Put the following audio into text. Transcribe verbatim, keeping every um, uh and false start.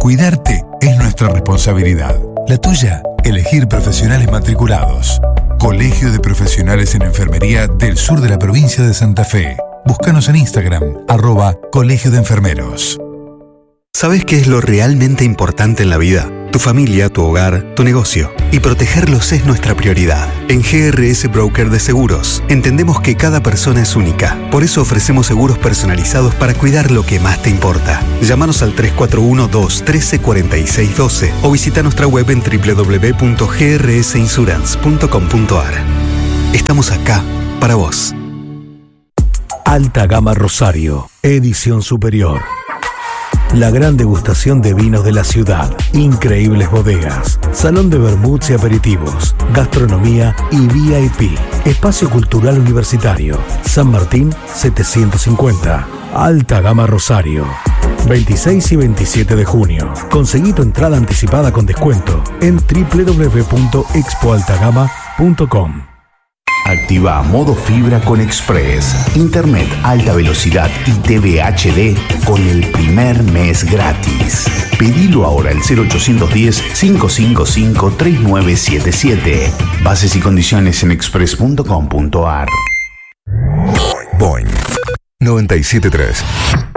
Cuidarte es nuestra responsabilidad. La tuya, elegir profesionales matriculados. Colegio de Profesionales en Enfermería del Sur de la provincia de Santa Fe. Búscanos en Instagram, arroba Colegio de Enfermeros. ¿Sabes qué es lo realmente importante en la vida? Tu familia, tu hogar, tu negocio. Y protegerlos es nuestra prioridad. En G R S Broker de Seguros, entendemos que cada persona es única. Por eso ofrecemos seguros personalizados para cuidar lo que más te importa. Llámanos al tres cuatro uno, dos uno tres, cuatro seis uno dos o visita nuestra web en doble u doble u doble u punto g r s insurance punto com punto a r. Estamos acá para vos. Alta Gama Rosario, edición superior. La gran degustación de vinos de la ciudad, increíbles bodegas, salón de vermuts y aperitivos, gastronomía y V I P, espacio cultural universitario, San Martín setecientos cincuenta, Alta Gama Rosario. veintiséis y veintisiete de junio. Conseguí tu entrada anticipada con descuento en doble u doble u doble u punto expo altagama punto com. Activa modo fibra con Express. Internet alta velocidad y T V H D con el primer mes gratis. Pedilo ahora al cero ochocientos diez, cinco cinco cinco, tres nueve siete siete. Bases y condiciones en express punto com punto a r. Boing noventa y siete punto tres.